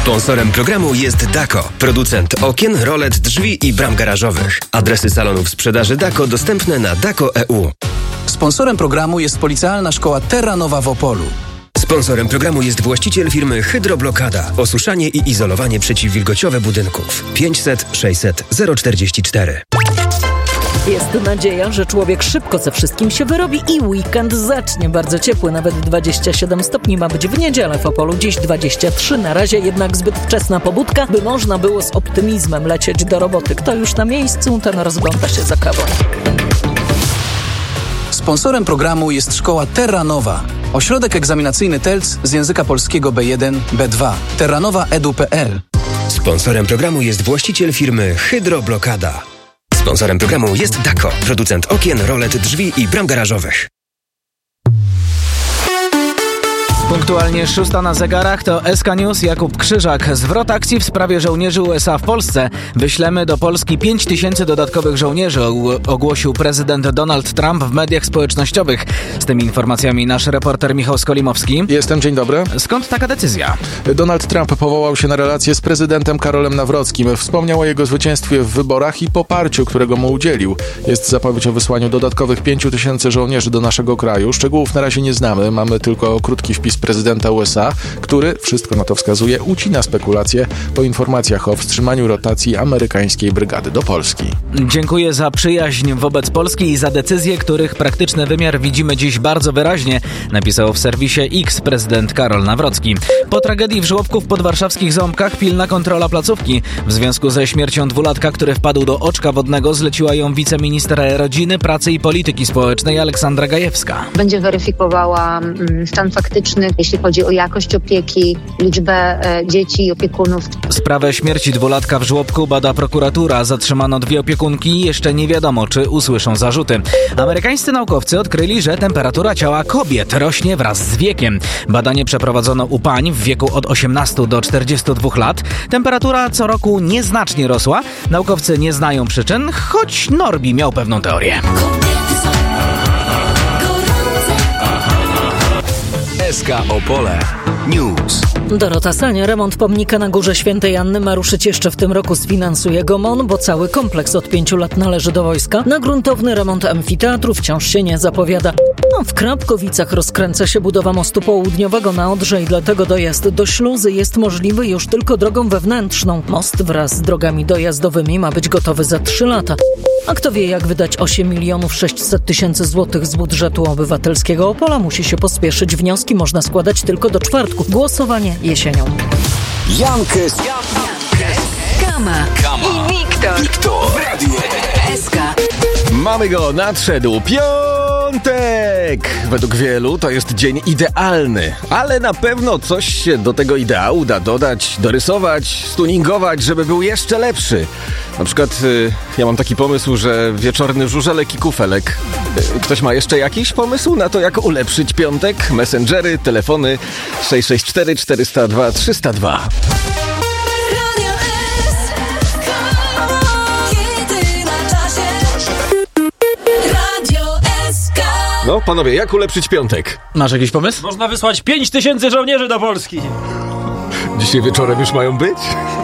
Sponsorem programu jest Dako, producent okien, rolet, drzwi i bram garażowych. Adresy salonów sprzedaży Dako dostępne na Dako.eu. Sponsorem programu jest Policealna Szkoła Terranowa w Opolu. Sponsorem programu jest właściciel firmy Hydroblokada. Osuszanie i izolowanie przeciwwilgociowe budynków. 500 600 044. Jest nadzieja, że człowiek szybko ze wszystkim się wyrobi i weekend zacznie. Bardzo ciepły, nawet 27 stopni ma być w niedzielę w Opolu, dziś 23. Na razie jednak zbyt wczesna pobudka, by można było z optymizmem lecieć do roboty. Kto już na miejscu, ten rozgląda się za kawą. Sponsorem programu jest Szkoła Terranowa. Ośrodek egzaminacyjny TELC z języka polskiego B1, B2. terranowaedu.pl. Sponsorem programu jest właściciel firmy Hydroblokada. Sponsorem programu jest Dako, producent okien, rolet, drzwi i bram garażowych. Punktualnie 6 na zegarach to SK News, Jakub Krzyżak. Zwrot akcji w sprawie żołnierzy USA w Polsce. Wyślemy do Polski 5000 dodatkowych żołnierzy, ogłosił prezydent Donald Trump w mediach społecznościowych. Z tymi informacjami nasz reporter Michał Skolimowski. Jestem, dzień dobry. Skąd taka decyzja? Donald Trump powołał się na relację z prezydentem Karolem Nawrockim. Wspomniał o jego zwycięstwie w wyborach i poparciu, którego mu udzielił. Jest zapowiedź o wysłaniu dodatkowych 5000 żołnierzy do naszego kraju. Szczegółów na razie nie znamy. Mamy tylko krótki wpis prezydenta USA, który, wszystko na to wskazuje, ucina spekulacje po informacjach o wstrzymaniu rotacji amerykańskiej brygady do Polski. Dziękuję za przyjaźń wobec Polski i za decyzje, których praktyczny wymiar widzimy dziś bardzo wyraźnie, napisał w serwisie X prezydent Karol Nawrocki. Po tragedii w żłobku w podwarszawskich Ząbkach pilna kontrola placówki. W związku ze śmiercią dwulatka, który wpadł do oczka wodnego, zleciła ją wiceminister rodziny, pracy i polityki społecznej Aleksandra Gajewska. Będzie weryfikowała stan faktyczny, jeśli chodzi o jakość opieki, liczbę dzieci i opiekunów. Sprawę śmierci dwulatka w żłobku bada prokuratura. Zatrzymano 2 opiekunki i jeszcze nie wiadomo, czy usłyszą zarzuty. Amerykańscy naukowcy odkryli, że temperatura ciała kobiet rośnie wraz z wiekiem. Badanie przeprowadzono u pań w wieku od 18 do 42 lat. Temperatura co roku nieznacznie rosła. Naukowcy nie znają przyczyn, choć Norbi miał pewną teorię. SK Opole News. Dorota Sania. Remont pomnika na Górze Świętej Anny ma ruszyć jeszcze w tym roku. Sfinansuje go MON, bo cały kompleks od 5 lat należy do wojska. Na gruntowny remont amfiteatru wciąż się nie zapowiada. W Krapkowicach rozkręca się budowa mostu południowego na Odrze i dlatego dojazd do śluzy jest możliwy już tylko drogą wewnętrzną. Most wraz z drogami dojazdowymi ma być gotowy za 3 lata. A kto wie, jak wydać 8 600 000 złotych z budżetu obywatelskiego Opola, musi się pospieszyć. Wnioski można składać tylko do czwartku. Głosowanie jesienią. Jankes, Kama i Wiktor. SK. Mamy go, nadszedł piątek! Według wielu to jest dzień idealny, ale na pewno coś się do tego ideału da dodać, dorysować, stuningować, żeby był jeszcze lepszy. Na przykład ja mam taki pomysł, że wieczorny żużelek i kufelek. Ktoś ma jeszcze jakiś pomysł na to, jak ulepszyć piątek? Messengery, telefony 664 402 302. No, panowie, jak ulepszyć piątek? Masz jakiś pomysł? Można wysłać 5000 żołnierzy do Polski. Dzisiaj wieczorem już mają być?